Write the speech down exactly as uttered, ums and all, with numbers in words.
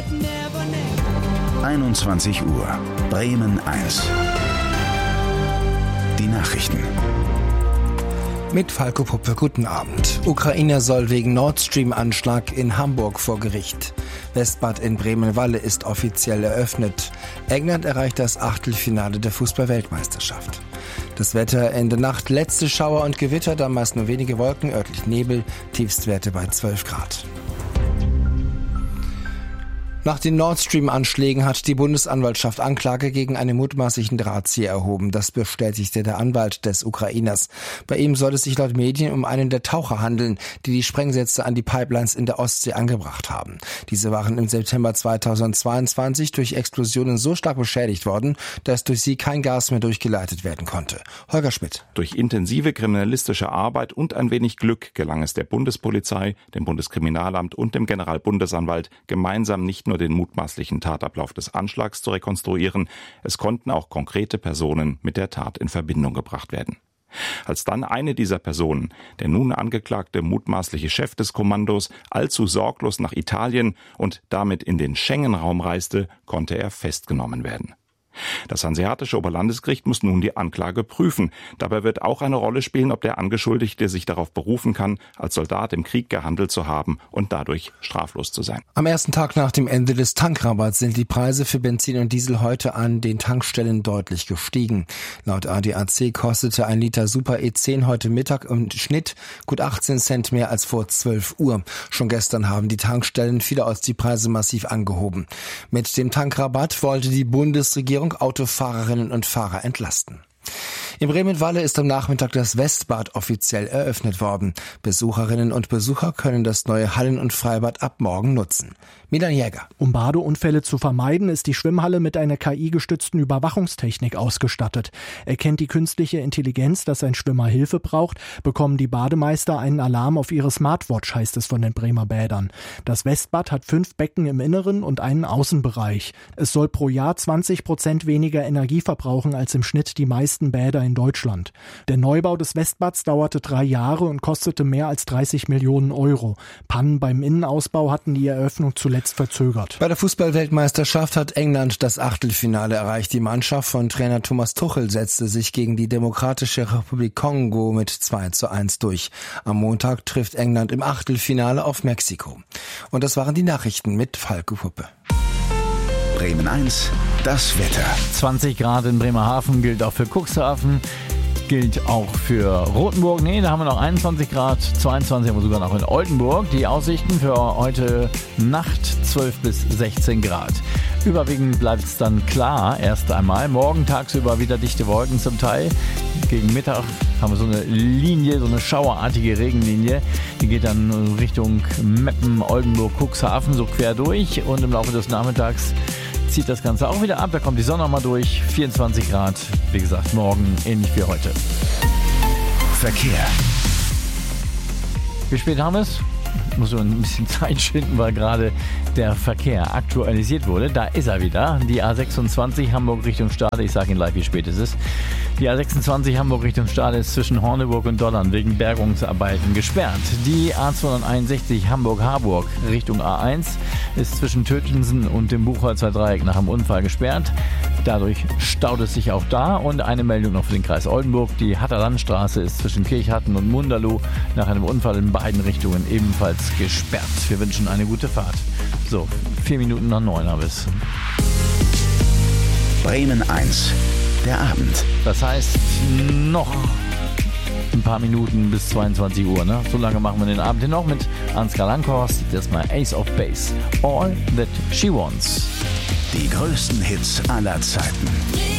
einundzwanzig Uhr, Bremen eins. Die Nachrichten. Mit Falco Puppe, guten Abend. Ukraine soll wegen Nord Stream-Anschlag in Hamburg vor Gericht. Westbad in Bremen-Walle ist offiziell eröffnet. England erreicht das Achtelfinale der Fußball-Weltmeisterschaft. Das Wetter in der Nacht, letzte Schauer und Gewitter, dann meist nur wenige Wolken, örtlich Nebel, Tiefstwerte bei zwölf Grad. Nach den Nord Stream-Anschlägen hat die Bundesanwaltschaft Anklage gegen einen mutmaßlichen Drahtzieher erhoben. Das bestätigte der Anwalt des Ukrainers. Bei ihm soll es sich laut Medien um einen der Taucher handeln, die die Sprengsätze an die Pipelines in der Ostsee angebracht haben. Diese waren im September zweitausendzweiundzwanzig durch Explosionen so stark beschädigt worden, dass durch sie kein Gas mehr durchgeleitet werden konnte. Holger Schmidt. Durch intensive kriminalistische Arbeit und ein wenig Glück gelang es der Bundespolizei, dem Bundeskriminalamt und dem Generalbundesanwalt, gemeinsam nicht nur den mutmaßlichen Tatablauf des Anschlags zu rekonstruieren, es konnten auch konkrete Personen mit der Tat in Verbindung gebracht werden. Als dann eine dieser Personen, der nun angeklagte mutmaßliche Chef des Kommandos, allzu sorglos nach Italien und damit in den Schengen-Raum reiste, konnte er festgenommen werden. Das Hanseatische Oberlandesgericht muss nun die Anklage prüfen. Dabei wird auch eine Rolle spielen, ob der Angeschuldigte sich darauf berufen kann, als Soldat im Krieg gehandelt zu haben und dadurch straflos zu sein. Am ersten Tag nach dem Ende des Tankrabatts sind die Preise für Benzin und Diesel heute an den Tankstellen deutlich gestiegen. Laut A D A C kostete ein Liter Super E zehn heute Mittag im Schnitt gut achtzehn Cent mehr als vor zwölf Uhr. Schon gestern haben die Tankstellen vielerorts die Preise massiv angehoben. Mit dem Tankrabatt wollte die Bundesregierung Autofahrerinnen und Fahrer entlasten. In Bremen-Walle ist am Nachmittag das Westbad offiziell eröffnet worden. Besucherinnen und Besucher können das neue Hallen- und Freibad ab morgen nutzen. Milan Jäger. Um Badeunfälle zu vermeiden, ist die Schwimmhalle mit einer K I-gestützten Überwachungstechnik ausgestattet. Erkennt die künstliche Intelligenz, dass ein Schwimmer Hilfe braucht, bekommen die Bademeister einen Alarm auf ihre Smartwatch, heißt es von den Bremer Bädern. Das Westbad hat fünf Becken im Inneren und einen Außenbereich. Es soll pro Jahr zwanzig Prozent weniger Energie verbrauchen als im Schnitt die meisten Bäder in Deutschland. Der Neubau des Westbads dauerte drei Jahre und kostete mehr als dreißig Millionen Euro. Pannen beim Innenausbau hatten die Eröffnung zuletzt verzögert. Bei der Fußball-Weltmeisterschaft hat England das Achtelfinale erreicht. Die Mannschaft von Trainer Thomas Tuchel setzte sich gegen die Demokratische Republik Kongo mit zwei zu eins durch. Am Montag trifft England im Achtelfinale auf Mexiko. Und das waren die Nachrichten mit Falco Puppe. Bremen eins, das Wetter. zwanzig Grad in Bremerhaven, gilt auch für Cuxhaven, gilt auch für Rothenburg. Nee, da haben wir noch einundzwanzig Grad, zweiundzwanzig haben wir sogar noch in Oldenburg. Die Aussichten für heute Nacht zwölf bis sechzehn Grad. Überwiegend bleibt es dann klar erst einmal. Morgen tagsüber wieder dichte Wolken zum Teil. Gegen Mittag haben wir so eine Linie, so eine schauerartige Regenlinie. Die geht dann Richtung Meppen, Oldenburg, Cuxhaven so quer durch. Und im Laufe des Nachmittags zieht das Ganze auch wieder ab. Da kommt die Sonne mal durch. vierundzwanzig Grad, wie gesagt, morgen ähnlich wie heute. Verkehr. Wie spät haben wir es? Muss so ein bisschen Zeit schinden, weil gerade der Verkehr aktualisiert wurde. Da ist er wieder. Die A sechsundzwanzig Hamburg Richtung Stade. Ich sage Ihnen live, wie spät es ist. Die A sechsundzwanzig Hamburg Richtung Stade ist zwischen Horneburg und Dollern wegen Bergungsarbeiten gesperrt. Die A zweihunderteinundsechzig Hamburg-Harburg Richtung A eins ist zwischen Tötensen und dem Buchholzer Dreieck nach einem Unfall gesperrt. Dadurch staut es sich auch da. Und eine Meldung noch für den Kreis Oldenburg. Die Hatter Landstraße ist zwischen Kirchhatten und Munderloh nach einem Unfall in beiden Richtungen ebenfalls gesperrt. Wir wünschen eine gute Fahrt. So, vier Minuten nach neun habe ich es. Bremen eins, der Abend. Das heißt, noch ein paar Minuten bis zweiundzwanzig Uhr. Ne? So lange machen wir den Abend hier noch mit Ansgar Langhorst. Das mal Ace of Base. All That She Wants. Die größten Hits aller Zeiten.